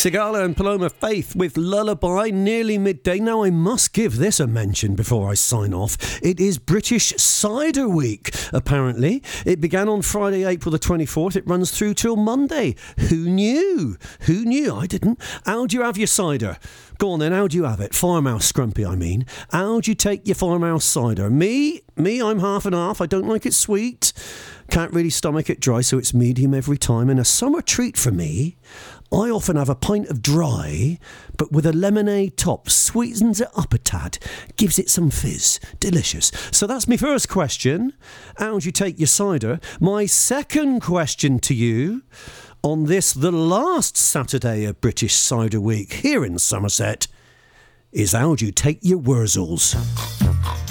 Sigala and Paloma Faith with Lullaby, nearly midday. Now I must give this a mention before I sign off. It is British Cider Week, apparently. It began on Friday, April the 24th. It runs through till Monday. Who knew? Who knew? I didn't. How do you have your cider? Go on then, how do you have it? Farmhouse Scrumpy, I mean. How do you take your farmhouse cider? Me, I'm half and half. I don't like it sweet. Can't really stomach it dry, so it's medium every time. And a summer treat for me, I often have a pint of dry, but with a lemonade top. Sweetens it up a tad, gives it some fizz. Delicious. So that's my first question. How do you take your cider? My second question to you, on this, the last Saturday of British Cider Week here in Somerset, is how do you take your Wurzels?